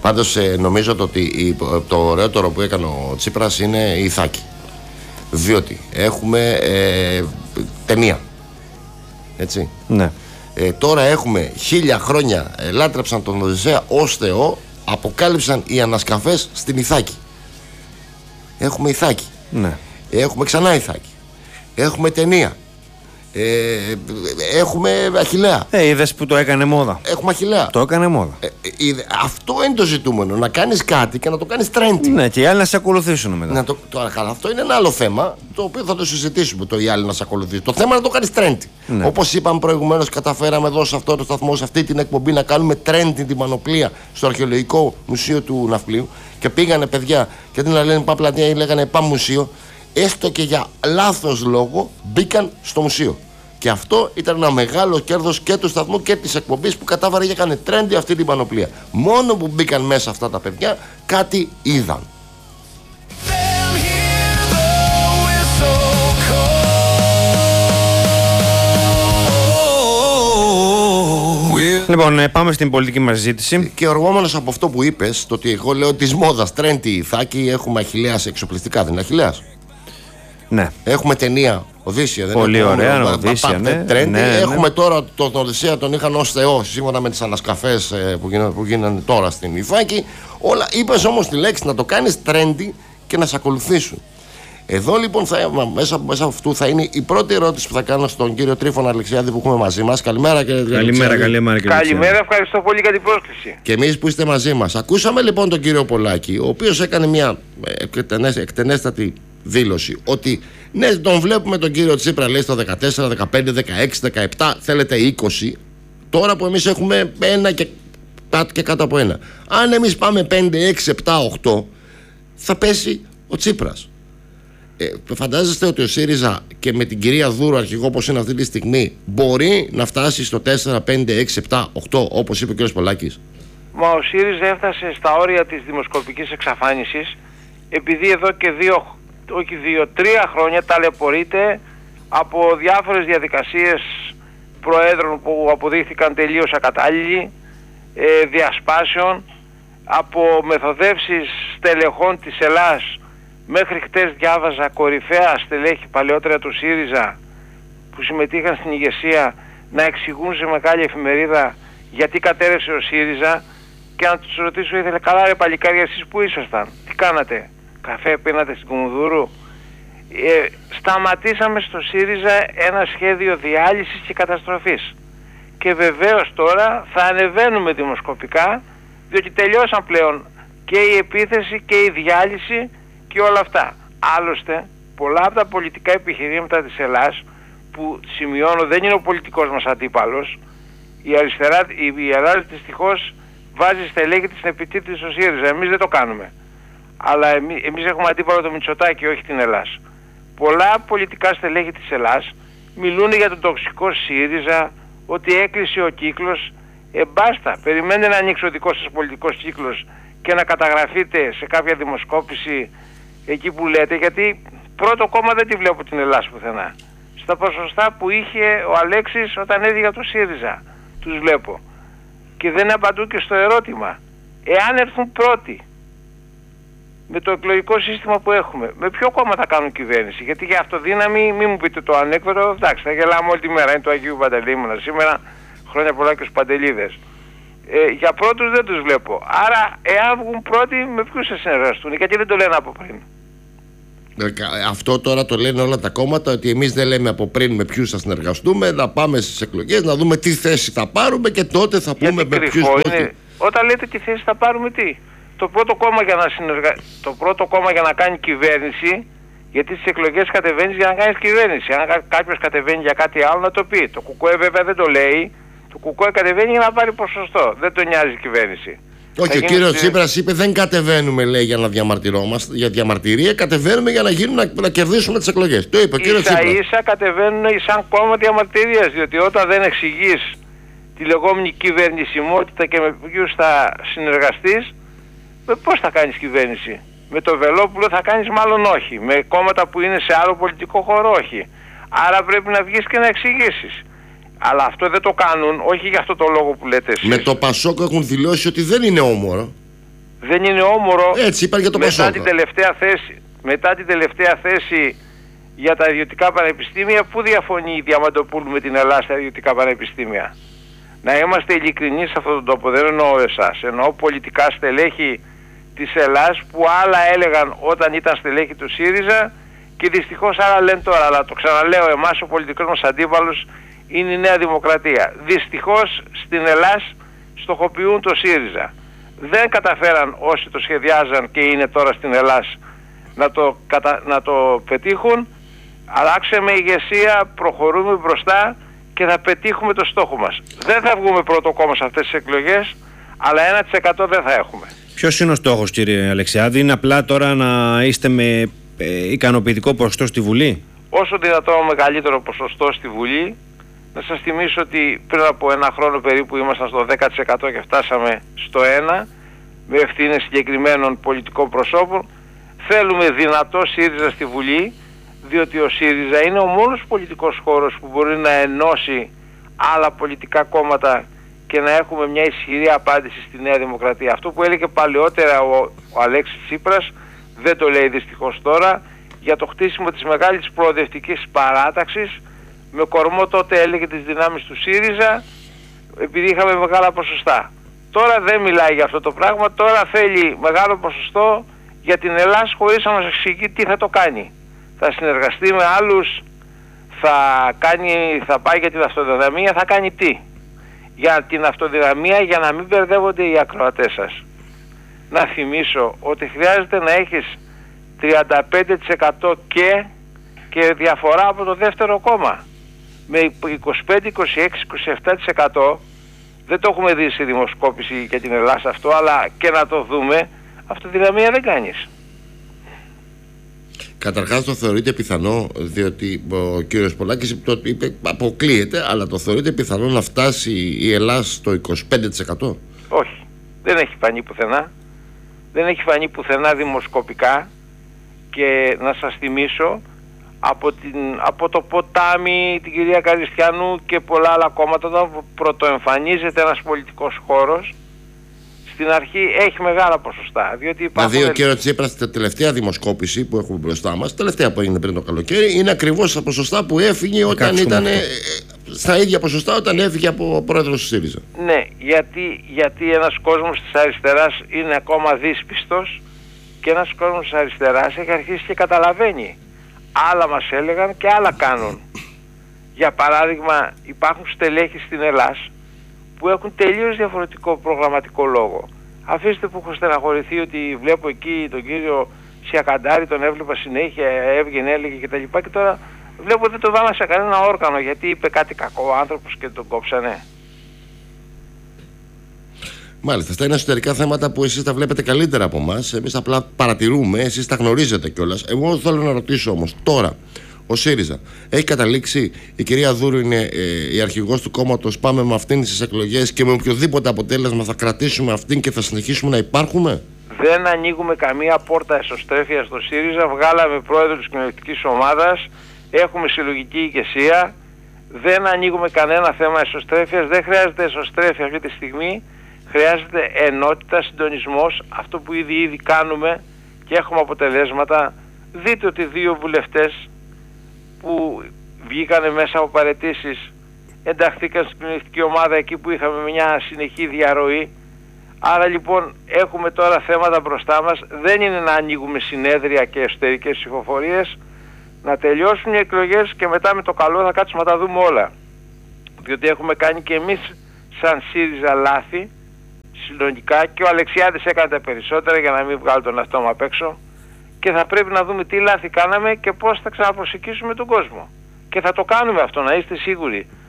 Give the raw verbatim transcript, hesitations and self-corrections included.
Πάντως ε, νομίζω το ότι το ωραιότερο που έκανε ο Τσίπρας είναι η Ιθάκη. Διότι έχουμε ε, ταινία. Έτσι. Ναι. Ε, τώρα έχουμε χίλια χρόνια ε, λάτρεψαν τον Οδυσσέα ως Θεό, αποκάλυψαν οι ανασκαφές στην Ιθάκη. Έχουμε Ιθάκη. Ναι. Έχουμε ξανά Ιθάκη. Έχουμε ταινία. Ε, έχουμε Αχιλλέα. Ε, είδες που το έκανε μόδα. Έχουμε Αχιλλέα. Το έκανε μόδα. Ε, ε, αυτό είναι το ζητούμενο. Να κάνεις κάτι και να το κάνεις trendy. Ναι, και οι άλλοι να σε ακολουθήσουν μετά. Να το, τώρα, καλά, αυτό είναι ένα άλλο θέμα, το οποίο θα το συζητήσουμε. Το οι άλλοι να σε ακολουθήσουν. Το θέμα είναι να το κάνεις trendy. Ναι. Όπως είπαμε προηγουμένως, καταφέραμε εδώ σε αυτό το σταθμό, σε αυτή την εκπομπή, να κάνουμε trendy την πανοπλία στο Αρχαιολογικό Μουσείο του Ναυπλίου. Και πήγανε παιδιά, και αντί να λένε πάμε πλατεία ή λέγανε πάμε μουσείο, έστω και για λάθος λόγο μπήκαν στο μουσείο. Και αυτό ήταν ένα μεγάλο κέρδος και του σταθμού και της εκπομπής που κατάφερε και έκανε trendy αυτή την πανοπλία. Μόνο που μπήκαν μέσα αυτά τα παιδιά, κάτι είδαν. Λοιπόν, πάμε στην πολιτική μας συζήτηση. Και οργόμενος από αυτό που είπες, το ότι εγώ λέω της μόδας trendy Ιθάκη, έχουμε Αχιλλέα σε εξοπλιστικά, δεν είναι Αχιλλέας? Ναι. Έχουμε ταινία Οδύσσια. Πολύ δεν ωραία, έχουμε, Οδύσσια, ναι, trendy. ναι, Έχουμε ναι. τώρα τον Οδυσσέα, τον είχαν ως Θεό, σύμφωνα με τις ανασκαφές ε, που, γίνανε, που γίνανε τώρα στην Ιθάκη. Όλα, είπες όμως τη λέξη να το κάνεις trendy και να σε ακολουθήσουν. Εδώ λοιπόν θα, μέσα, μέσα από αυτού θα είναι η πρώτη ερώτηση που θα κάνω στον κύριο Τρίφωνα Αλεξιάδη που έχουμε μαζί μας. Καλημέρα κύριε Αλεξιάδη. Καλημέρα, καλημέρα, κύριε Καλημέρα, ευχαριστώ πολύ για την πρόσκληση. Και εμείς που είστε μαζί μας. Ακούσαμε λοιπόν τον κύριο Πολάκη, ο οποίος έκανε μια εκτενέστατη δήλωση ότι ναι, τον βλέπουμε τον κύριο Τσίπρα, λέει στο δεκατέσσερα, δεκαπέντε, δεκαέξι, δεκαεπτά, θέλετε είκοσι, τώρα που εμείς έχουμε ένα και, και κάτω από ένα. Αν εμείς πάμε πέντε, έξι, επτά, οκτώ, θα πέσει ο Τσίπρας. Ε, φαντάζεστε ότι ο ΣΥΡΙΖΑ και με την κυρία Δούρου, αρχηγό όπως είναι αυτή τη στιγμή, μπορεί να φτάσει στο τέσσερα, πέντε, έξι, επτά, οκτώ, όπως είπε ο κύριος Πολάκης? Μα ο ΣΥΡΙΖΑ έφτασε στα όρια της δημοσκοπικής εξαφάνισης, επειδή εδώ και δύο, όχι δύο, τρία χρόνια ταλαιπωρείται από διάφορες διαδικασίες προέδρων που αποδείχθηκαν τελείως ακατάλληλοι, ε, διασπάσεων, από μεθοδεύσεις στελεχών της Ελλάς. Μέχρι χτες διάβαζα κορυφαία στελέχη παλαιότερα του ΣΥΡΙΖΑ που συμμετείχαν στην ηγεσία να εξηγούν σε μεγάλη εφημερίδα γιατί κατέρευσε ο ΣΥΡΙΖΑ, και να τους ρωτήσω, ήθελε καλά ρε παλικάρια, εσείς που ήσασταν, τι κάνατε, καφέ πίνατε στην Κουμουνδούρου? Ε, σταματήσαμε στο ΣΥΡΙΖΑ ένα σχέδιο διάλυσης και καταστροφής, και βεβαίως τώρα θα ανεβαίνουμε δημοσκοπικά, διότι τελειώσαν πλέον και η επίθεση και η διάλυση και όλα αυτά. Άλλωστε, πολλά από τα πολιτικά επιχειρήματα της Ελλάς, που σημειώνω δεν είναι ο πολιτικός μας αντίπαλος, η αριστερά, η Ελλάδα δυστυχώς βάζει στελέχη της στην επιτήρηση στο ΣΥΡΙΖΑ. Εμείς δεν το κάνουμε. Αλλά εμείς, εμείς έχουμε αντίπαλο το Μητσοτάκη, όχι την Ελλάς. Πολλά πολιτικά στελέχη της Ελλάς μιλούν για τον τοξικό ΣΥΡΙΖΑ, ότι έκλεισε ο κύκλος. Ε, μπάστα, περιμένετε να ανοίξει ο δικός σας πολιτικός κύκλος και να καταγραφείτε σε κάποια δημοσκόπηση εκεί που λέτε, γιατί πρώτο κόμμα δεν τη βλέπω την Ελλάς πουθενά. Στα ποσοστά που είχε ο Αλέξης όταν έδιγε το ΣΥΡΙΖΑ τους βλέπω. Και δεν απαντούν και στο ερώτημα, εάν έρθουν πρώτοι με το εκλογικό σύστημα που έχουμε, με ποιο κόμμα θα κάνουν κυβέρνηση? Γιατί για αυτοδύναμη, μην μου πείτε το ανέκδοτο, εντάξει, θα γελάμε όλη τη μέρα, είναι το Αγίου Παντελεήμωνα σήμερα, χρόνια πολλά και στους Παντελίδες. Ε, για πρώτους δεν τους βλέπω. Άρα, εάν βγουν πρώτοι, με ποιους θα συνεργαστούν? Γιατί δεν το λένε από πριν? Αυτό τώρα το λένε όλα τα κόμματα, ότι εμείς δεν λέμε από πριν με ποιους θα συνεργαστούμε, να πάμε στις εκλογές, να δούμε τι θέση θα πάρουμε και τότε θα πούμε γιατί με ποιους. Είναι, όταν λέτε τι θέση θα πάρουμε, τι? Το πρώτο κόμμα για να, συνεργα... το πρώτο κόμμα για να κάνει κυβέρνηση, γιατί στις εκλογές κατεβαίνεις για να κάνεις κυβέρνηση. Αν κάποιος κατεβαίνει για κάτι άλλο, να το πει. Το ΚΚΕ βέβαια δεν το λέει. Το ΚΚΕ κατεβαίνει για να πάρει ποσοστό. Δεν τον νοιάζει η κυβέρνηση. Όχι, ο κύριος στη... Τσίπρας είπε δεν κατεβαίνουμε, λέει, για να διαμαρτυρόμαστε, για διαμαρτυρία, κατεβαίνουμε για να, γίνουμε, να, να κερδίσουμε τις εκλογές. Το είπε ο κύριος Τσίπρας. Ίσα ίσα κατεβαίνουν σαν κόμμα διαμαρτυρίας, διότι όταν δεν εξηγείς τη λεγόμενη κυβερνησιμότητα και με ποιους θα συνεργαστείς, με πώς θα κάνεις κυβέρνηση? Με το Βελόπουλο θα κάνεις μάλλον όχι. Με κόμματα που είναι σε άλλο πολιτικό χώρο όχι. Άρα πρέπει να βγεις και να εξηγήσεις. Αλλά αυτό δεν το κάνουν, όχι για αυτό το λόγο που λέτε εσείς. Με το Πασόκ έχουν δηλώσει ότι δεν είναι όμορο. Δεν είναι όμορο Έτσι είπαν για το μετά, Πασόκ. την τελευταία θέση, μετά την τελευταία θέση για τα ιδιωτικά πανεπιστήμια, πού διαφωνεί η Διαμαντοπούλου με την Ελλάδα στα ιδιωτικά πανεπιστήμια? Να είμαστε ειλικρινείς σε αυτόν τον τόπο, δεν εννοώ εσάς, εννοώ πολιτικά στελέχη της Ελλάδας που άλλα έλεγαν όταν ήταν στελέχη του ΣΥΡΙΖΑ και δυστυχώς άλλα λένε τώρα. Αλλά το ξαναλέω, εμάς ο πολιτικός μας αντίπαλος είναι η Νέα Δημοκρατία. Δυστυχώς στην Ελλάδα στοχοποιούν το ΣΥΡΙΖΑ. Δεν καταφέραν όσοι το σχεδιάζαν και είναι τώρα στην Ελλάδα να το, κατα... να το πετύχουν. Αλλάξαμε ηγεσία, προχωρούμε μπροστά και θα πετύχουμε το στόχο μας. Δεν θα βγούμε πρώτο κόμμα σε αυτές τις εκλογές, αλλά ένα τοις εκατό δεν θα έχουμε. Ποιος είναι ο στόχος, κύριε Αλεξιάδη? Είναι απλά τώρα να είστε με ε, ικανοποιητικό ποσοστό στη Βουλή? Όσο δυνατόν μεγαλύτερο ποσοστό στη Βουλή. Να σας θυμίσω ότι πριν από ένα χρόνο περίπου ήμασταν στο δέκα τοις εκατό και φτάσαμε στο ένα τοις εκατό με ευθύνες συγκεκριμένων πολιτικών προσώπων. Θέλουμε δυνατό ΣΥΡΙΖΑ στη Βουλή, διότι ο ΣΥΡΙΖΑ είναι ο μόνος πολιτικός χώρος που μπορεί να ενώσει άλλα πολιτικά κόμματα και να έχουμε μια ισχυρή απάντηση στη Νέα Δημοκρατία. Αυτό που έλεγε παλαιότερα ο, ο Αλέξης Τσίπρας, δεν το λέει δυστυχώς τώρα, για το χτίσιμο της μεγάλης προοδευτικής παράταξης, με κορμό τότε έλεγε τις δυνάμεις του ΣΥΡΙΖΑ, επειδή είχαμε μεγάλα ποσοστά. Τώρα δεν μιλάει για αυτό το πράγμα, τώρα θέλει μεγάλο ποσοστό για την Ελλάδα χωρίς να μας εξηγεί τι θα το κάνει. Θα συνεργαστεί με άλλους, θα, κάνει, θα πάει για την αυτοδυναμία, θα κάνει τι? Για την αυτοδυναμία, για να μην μπερδεύονται οι ακροατές σας. Να θυμίσω ότι χρειάζεται να έχεις τριάντα πέντε τοις εκατό και, και διαφορά από το δεύτερο κόμμα. Με είκοσι πέντε, είκοσι έξι, είκοσι επτά τοις εκατό δεν το έχουμε δει σε δημοσκόπηση για την Ελλάδα αυτό, αλλά και να το δούμε, αυτοδυναμία δεν κάνεις. Καταρχάς το θεωρείτε πιθανό, διότι ο κύριος Πολάκης το είπε αποκλείεται, αλλά το θεωρείτε πιθανό να φτάσει η Ελλάδα στο είκοσι πέντε τοις εκατό? Όχι, δεν έχει φανεί πουθενά. Δεν έχει φανεί πουθενά δημοσκοπικά και να σας θυμίσω από, την, από το Ποτάμι, την κυρία Καριστιανού και πολλά άλλα κόμματα, όταν πρωτοεμφανίζεται ένας πολιτικός χώρος, στην αρχή έχει μεγάλα ποσοστά. Διότι υπάρχουν... Δηλαδή, ο κύριος Τσίπρας, τη τελευταία δημοσκόπηση που έχουμε μπροστά μας, τελευταία που έγινε πριν το καλοκαίρι, είναι ακριβώς στα ποσοστά που έφυγε όταν ήταν. Ε, στα ίδια ποσοστά όταν έφυγε από πρόεδρος του ΣΥΡΙΖΑ. Ναι, γιατί, γιατί ένας κόσμος της αριστεράς είναι ακόμα δύσπιστος και ένας κόσμος της αριστεράς έχει αρχίσει και καταλαβαίνει. Άλλα μας έλεγαν και άλλα κάνουν. Για παράδειγμα, υπάρχουν στελέχη στην Ελλάδα που έχουν τελείως διαφορετικό προγραμματικό λόγο. Αφήστε που έχω στεναχωρηθεί ότι βλέπω εκεί τον κύριο Σιακαντάρη, τον έβλεπα συνέχεια, έβγαινε, έλεγε κτλ. Και τώρα βλέπω δεν το δάμα σε κανένα όργανο γιατί είπε κάτι κακό ο άνθρωπος και τον κόψανε. Μάλιστα, αυτά είναι εσωτερικά θέματα που εσείς τα βλέπετε καλύτερα από εμάς. Εμείς απλά παρατηρούμε, εσείς τα γνωρίζετε κιόλας. Εγώ θέλω να ρωτήσω όμως τώρα. Ο ΣΥΡΙΖΑ έχει καταλήξει, η κυρία Δούρου είναι ε, η αρχηγός του κόμματος, πάμε με αυτήν στις εκλογές και με οποιοδήποτε αποτέλεσμα θα κρατήσουμε αυτήν και θα συνεχίσουμε να υπάρχουμε? Δεν ανοίγουμε καμία πόρτα εσωστρέφεια στο ΣΥΡΙΖΑ, βγάλαμε πρόεδρο της κοινωνικής ομάδας, έχουμε συλλογική ηγεσία, δεν ανοίγουμε κανένα θέμα εσωστρέφειας, δεν χρειάζεται εσωστρέφεια αυτή τη στιγμή, χρειάζεται ενότητα, συντονισμός, αυτό που ήδη ήδη κάνουμε και έχουμε αποτελέσματα. Δείτε ότι δύο βουλευτές που βγήκανε μέσα από παραιτήσεις ενταχθήκαν στην κοινωνική ομάδα εκεί που είχαμε μια συνεχή διαρροή. Άρα λοιπόν έχουμε τώρα θέματα μπροστά μας, δεν είναι να ανοίγουμε συνέδρια και εσωτερικές ψηφοφορίες, να τελειώσουν οι εκλογές και μετά με το καλό θα κάτσουμε να τα δούμε όλα. Διότι έχουμε κάνει και εμείς σαν ΣΥΡΙΖΑ λάθη συλλογικά και ο Αλεξιάδης έκανε τα περισσότερα για να μην βγάλει τον εαυτό μου απ' έξω. Και θα πρέπει να δούμε τι λάθη κάναμε και πώς θα ξαναπροσεγγίσουμε τον κόσμο. Και θα το κάνουμε αυτό, να είστε σίγουροι.